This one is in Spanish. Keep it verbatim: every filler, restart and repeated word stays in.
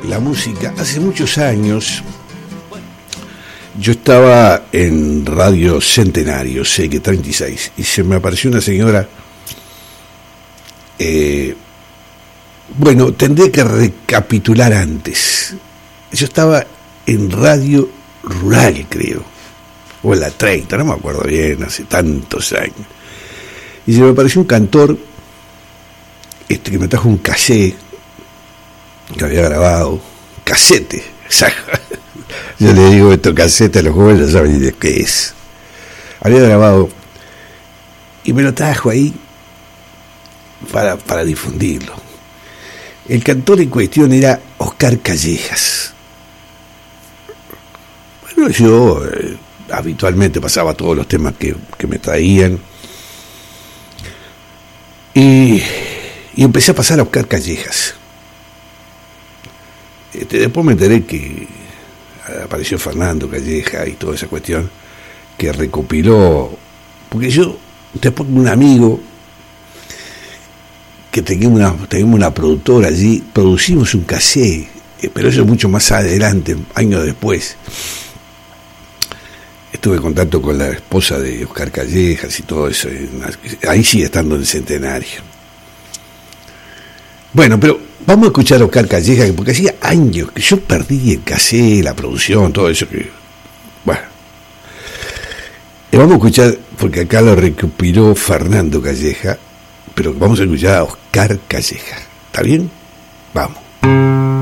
la música. Hace muchos años yo estaba en Radio Centenario, C X treinta y seis, y se me apareció una señora. Eh, bueno, tendré que recapitular antes. Yo estaba en Radio Rural, creo, o en la treinta, no me acuerdo bien, hace tantos años. Y se me apareció un cantor este, que me trajo un cassette que había grabado, casete, yo le digo esto casete a los jóvenes, no saben ni de qué es. Había grabado y me lo trajo ahí para, para difundirlo. El cantor en cuestión era Oscar Callejas. Bueno, yo eh, habitualmente pasaba todos los temas que, que me traían y, y empecé a pasar a Oscar Callejas. Este, después me enteré que apareció Fernando Calleja y toda esa cuestión que recopiló, porque yo después con un amigo que teníamos una, teníamos una productora allí, producimos un cassette, eh, pero eso mucho más adelante, años después. Estuve en contacto con la esposa de Oscar Callejas y todo eso, ahí sigue estando en el Centenario. Bueno, pero vamos a escuchar a Oscar Callejas, porque hacía años que yo perdí el cassette, la producción, todo eso que... Bueno, y vamos a escuchar, porque acá lo recopiló Fernando Calleja, pero vamos a escuchar a Oscar Calleja. ¿Está bien? Vamos.